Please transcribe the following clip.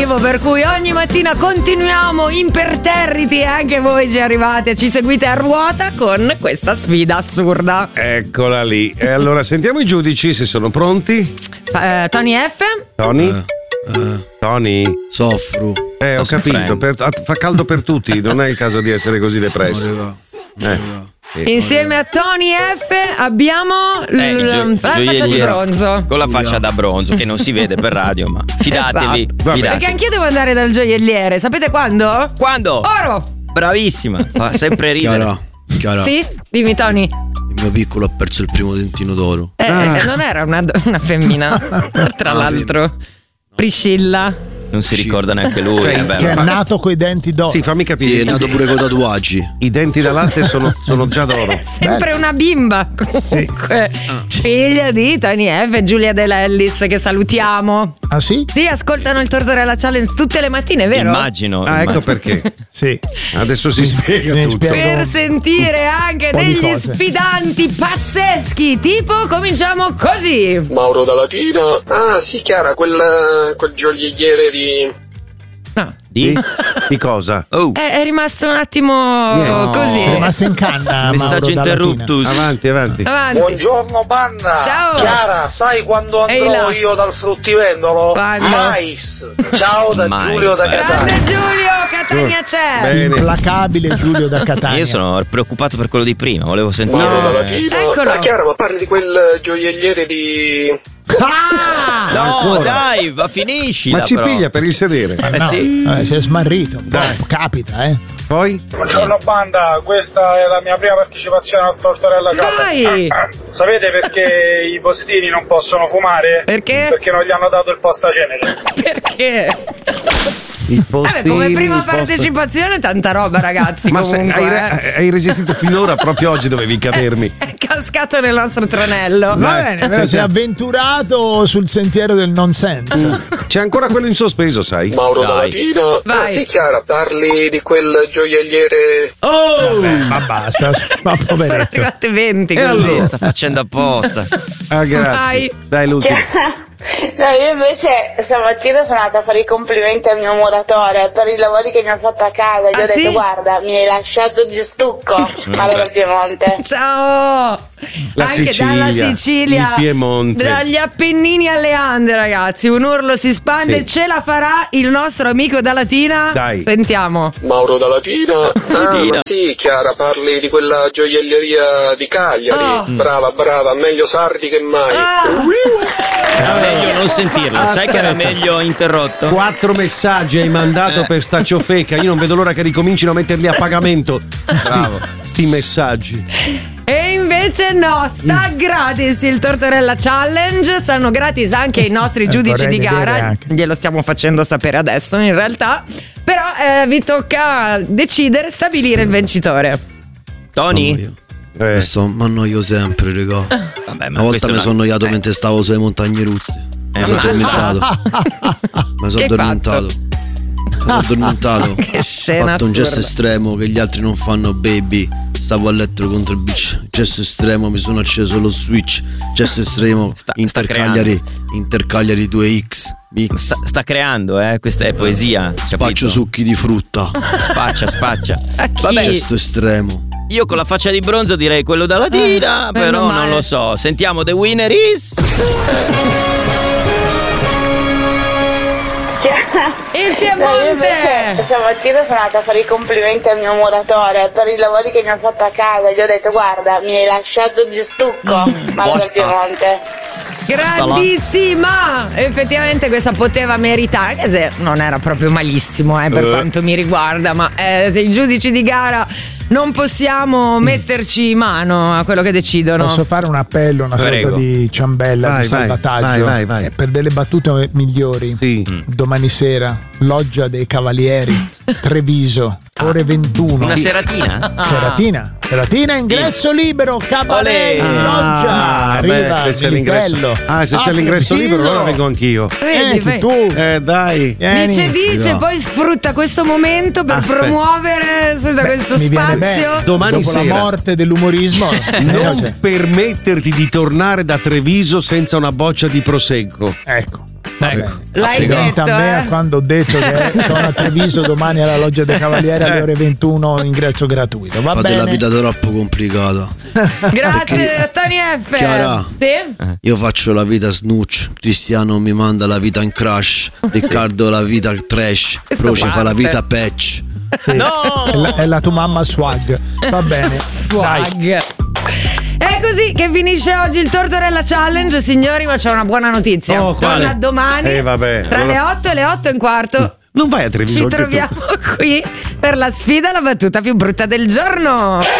motivo per cui ogni mattina continuiamo imperterriti e anche voi ci arrivate, ci seguite a ruota con questa sfida assurda. Eccola lì. E allora sentiamo i giudici se sono pronti. Tony F. Tony? Soffro. Ho capito, fa caldo per tutti, non è il caso di essere così depressi. Sì. Insieme a Tony F abbiamo la faccia di bronzo. Con la faccia da bronzo che non si vede per radio, ma fidatevi. Esatto. Perché anch'io devo andare dal gioielliere. Sapete quando? Quando? Oro. Bravissima, fa sempre ridere. Chiara. Sì? Dimmi Tony. Il mio piccolo ha perso il primo dentino d'oro. Non era una femmina, tra l'altro. Priscilla. Non si ricorda neanche lui. Che è nato coi denti d'oro. Sì, fammi capire. Sì, è nato pure con tatuaggi. I denti da latte sono già d'oro. È sempre una bimba. Comunque, figlia di Tony F e Giulia De Lellis, che salutiamo. Ah sì? Sì, ascoltano il Tortorella Challenge tutte le mattine, vero? Immagino. Ecco perché. Sì. Adesso si spiega tutto. Per sentire anche degli sfidanti pazzeschi. Tipo, cominciamo così. Mauro da Latina. Ah sì, Chiara, quel gioielliere Di cosa? È rimasto un attimo così. È rimasto in canna. Messaggio interruptus. Avanti. Buongiorno banda. Ciao. Chiara, sai quando andrò io dal fruttivendolo? Mais. Ciao da Giulio da Catania. Grande Giulio, Catania c'è. Bene. Implacabile Giulio da Catania. Io sono preoccupato per quello di prima, volevo sentire. Eccolo. Ah, Chiara, ma parli di quel gioielliere di... No, dai, finisci. Ma ci piglia per il sedere. Sì. Si è smarrito. Capita, Poi? Buongiorno banda, questa è la mia prima partecipazione al Tortorella Challenge. Sapete perché i postini non possono fumare? Perché? Perché non gli hanno dato il postacenere. Perché? I postini, come prima partecipazione tanta roba, ragazzi. Ma comunque, hai resistito finora, proprio oggi dovevi cadermi. È cascato nel nostro tranello. Va bene, si è avventurato sul sentiero del nonsense. C'è ancora quello in sospeso, sai? Mauro da Latina. Vai. Ah sì, Chiara, parli di quel gioielliere... Ma basta, ma Sono poveretto. arrivate 20 E così. allora? Sta facendo apposta. Ah, grazie. Dai, l'ultimo. No, io invece stamattina sono andata a fare i complimenti al mio muratore per i lavori che mi ha fatto a casa. Gli ho detto, guarda, mi hai lasciato di stucco. Male dal Piemonte. Ciao. La Anche Sicilia, dalla Sicilia, il Piemonte. dagli Appennini alle Ande, ragazzi. Un urlo si spande. Sì. Ce la farà il nostro amico da Latina? Dai. Sentiamo. Mauro da Latina. Ma sì, Chiara, parli di quella gioielleria di Cagliari. Brava, meglio sardi che mai. Era meglio non sentirla. Sai che era meglio interrotto? 4 messaggi hai mandato per sta ciofeca. Io non vedo l'ora che ricomincino a metterli a pagamento. Bravo. Sti messaggi. E invece no, sta gratis il Tortorella Challenge. Stanno gratis anche i nostri giudici di gara. Glielo stiamo facendo sapere adesso in realtà. Però vi tocca decidere, stabilire il vincitore. Tony? Questo mi annoio sempre, regà. Vabbè, Una volta mi sono annoiato mentre stavo sulle montagne russe. Mi sono addormentato. Mi sono addormentato. Che Ho scena fatto un gesto assurda. estremo che gli altri non fanno, baby. Stavo a letto contro il beach. Gesto estremo, mi sono acceso lo switch. Gesto estremo, Inter Cagliari 2X. Sta creando, questa è poesia. Spaccio succhi di frutta. Spaccia. Vabbè. Gesto estremo. Io con la faccia di bronzo direi quello da Latina, però meno non male. lo so. Sentiamo The Winner is... Il Io Piemonte. invece stamattina sono andata a fare i complimenti al mio muratore per i lavori che mi ha fatto a casa. Gli ho detto, guarda, mi hai lasciato di stucco. Male dal Piemonte. Grandissima! Effettivamente questa poteva meritare, anche se non era proprio malissimo per quanto mi riguarda, ma se i giudici di gara non possiamo metterci mano a quello che decidono. Posso fare un appello, una sorta di ciambella di salvataggio? Vai. Per delle battute migliori. Sì. Domani sera, Loggia dei Cavalieri, Treviso, ore 21. Una seratina? Seratina, ingresso libero, cabaret, Loggia. Arriva se c'è l'ingresso. Se c'è l'ingresso libero, allora vengo anch'io. Vedi, tu. Dai. Dice, poi sfrutta questo momento per promuovere questo spazio. Domani dopo sera. la morte dell'umorismo, non permetterti di tornare da Treviso senza una boccia di prosecco. Ecco. L'hai detto, a me quando ho detto che sono a Treviso domani alla Loggia dei Cavalieri alle ore 21, ingresso gratuito. Va Fate bene? la vita troppo complicata. Grazie Tony F. Chiara, sì? io faccio la vita snooch, Cristiano mi manda la vita in crash, Riccardo la vita trash, Croce fa la vita patch. Sì. No! È la tua mamma swag. Va bene. Swag. È così che finisce oggi il Tortorella Challenge, signori, ma c'è una buona notizia. Torna domani tra le 8 e le 8:15. Non vai a Treviso. Ci troviamo qui per la sfida alla battuta più brutta del giorno.